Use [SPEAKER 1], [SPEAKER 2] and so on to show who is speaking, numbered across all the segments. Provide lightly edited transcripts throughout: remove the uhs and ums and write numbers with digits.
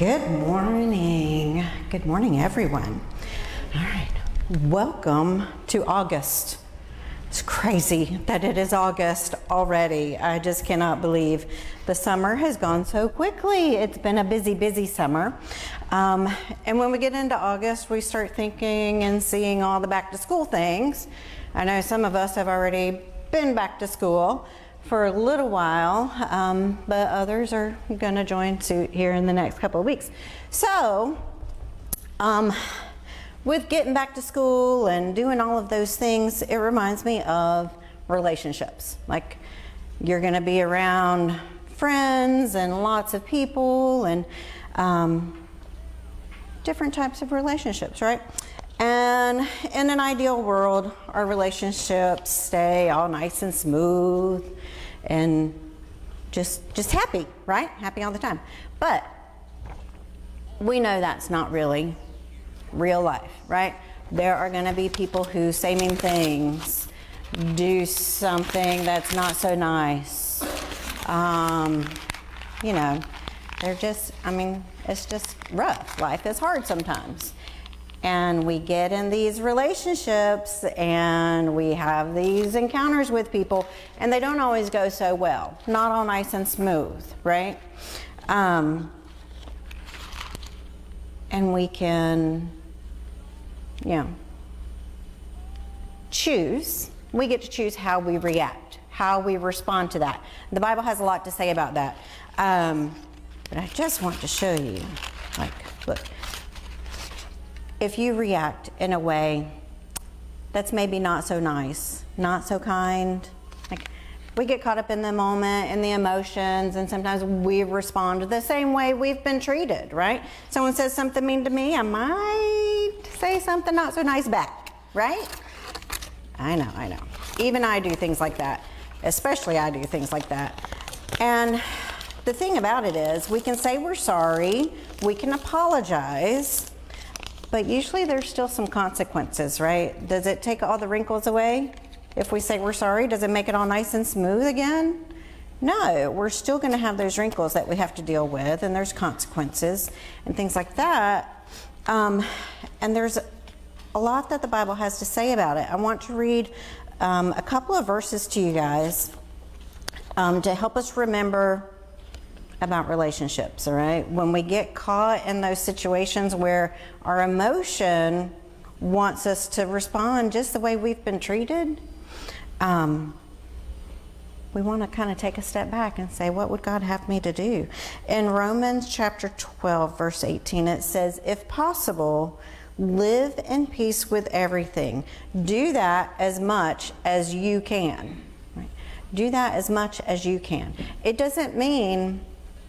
[SPEAKER 1] Good morning. Good morning, everyone. All right. Welcome to August. It's crazy that it is August already. I just cannot believe the summer has gone so quickly. It's been a busy, busy summer. And when we get into August, we start thinking and seeing all the back to school things. I know some of us have already been back to school for a little while, but others are going to join suit here in the next couple of weeks. So, with getting back to school and doing all of those things, it reminds me of relationships. Like, you're going to be around friends and lots of people and different types of relationships, right? And in an ideal world, our relationships stay all nice and smooth and just happy, right? Happy all the time. But we know that's not really real life, right? There are going to be people who say mean things, do something that's not so nice. They're just, it's just rough. Life is hard sometimes. And we get in these relationships and we have these encounters with people and they don't always go so well. Not all nice and smooth, right? And we can, choose. We get to choose how we react, how we respond to that. The Bible has a lot to say about that. But I just want to show you, look. If you react in a way that's maybe not so nice, not so kind, like we get caught up in the moment and the emotions, and sometimes we respond the same way we've been treated, right? Someone says something mean to me, I might say something not so nice back, right? I know. Even I do things like that. Especially I do things like that. And the thing about it is, we can say we're sorry, we can apologize, but usually there's still some consequences, right? Does it take all the wrinkles away? If we say we're sorry, does it make it all nice and smooth again? No, we're still going to have those wrinkles that we have to deal with, and there's consequences and things like that. And there's a lot that the Bible has to say about it. I want to read a couple of verses to you guys to help us remember about relationships, all right? When we get caught in those situations where our emotion wants us to respond just the way we've been treated, we want to kind of take a step back and say, what would God have me to do? In Romans chapter 12, verse 18, it says, if possible, live in peace with everything. Do that as much as you can. Right? Do that as much as you can. It doesn't mean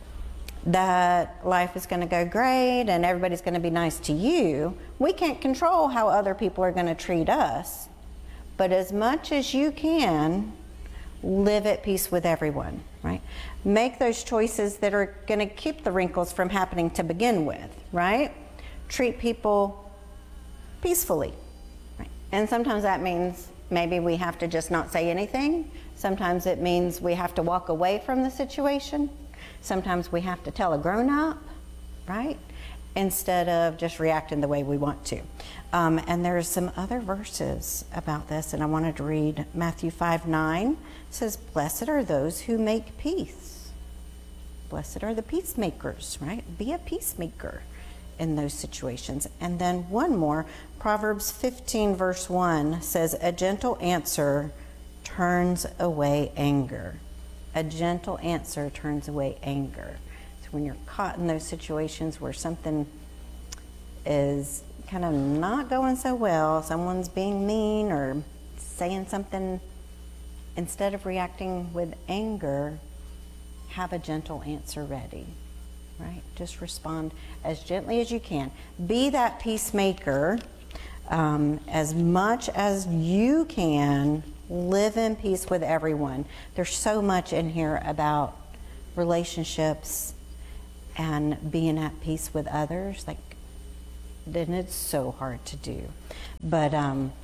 [SPEAKER 1] that life is going to go great and everybody's going to be nice to you. We can't control how other people are going to treat us. But as much as you can, live at peace with everyone, right? Make those choices that are going to keep the wrinkles from happening to begin with, right? Treat people peacefully, right? And sometimes that means maybe we have to just not say anything. Sometimes it means we have to walk away from the situation. Sometimes we have to tell a grown-up, right? Instead of just reacting the way we want to. And there's some other verses about this, and I wanted to read Matthew 5:9. It says, blessed are those who make peace. Blessed are the peacemakers, right? Be a peacemaker in those situations. And then one more, Proverbs 15 verse 1 says, a gentle answer turns away anger. A gentle answer turns away anger. So when you're caught in those situations where something is kind of not going so well, someone's being mean or saying something, instead of reacting with anger, have a gentle answer ready, right? Just respond as gently as you can. Be that peacemaker as much as you can. Live in peace with everyone. There's so much in here about relationships and being at peace with others. Then it's so hard to do. But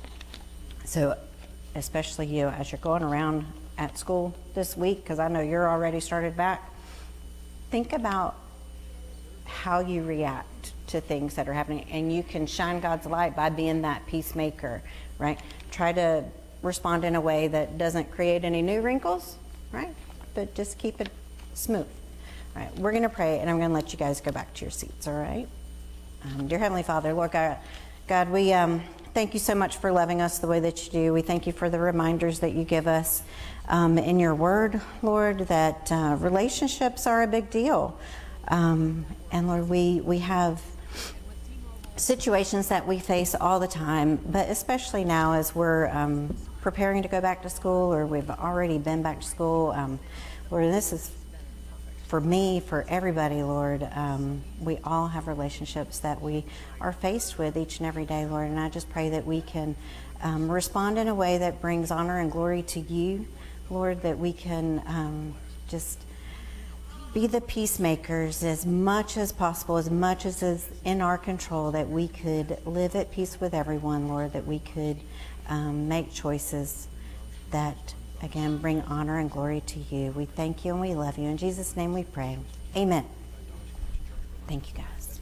[SPEAKER 1] so especially you, as you're going around at school this week, because I know you're already started back, think about how you react to things that are happening, and you can shine God's light by being that peacemaker, right? Try to respond in a way that doesn't create any new wrinkles, right? But just keep it smooth. All right, we're going to pray, and I'm going to let you guys go back to your seats, all right? Dear Heavenly Father, Lord God, we thank you so much for loving us the way that you do. We thank you for the reminders that you give us in your word, Lord, that relationships are a big deal. And Lord, we have situations that we face all the time, but especially now as we're preparing to go back to school, or we've already been back to school. Lord, this is for me, for everybody, Lord. We all have relationships that we are faced with each and every day, Lord, and I just pray that we can respond in a way that brings honor and glory to you, Lord, that we can just be the peacemakers as much as possible, as much as is in our control, that we could live at peace with everyone, Lord, that we could make choices that, again, bring honor and glory to you. We thank you and we love you. In Jesus' name we pray. Amen. Thank you, guys.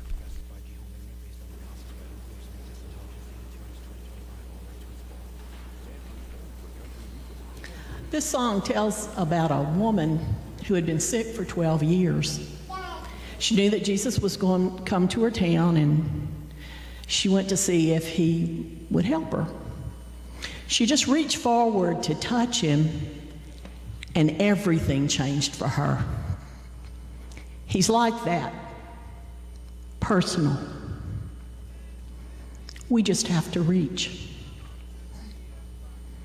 [SPEAKER 2] This song tells about a woman who had been sick for 12 years. She knew that Jesus was going to come to her town, and she went to see if he would help her. She just reached forward to touch him, and everything changed for her. He's like that, personal. We just have to reach.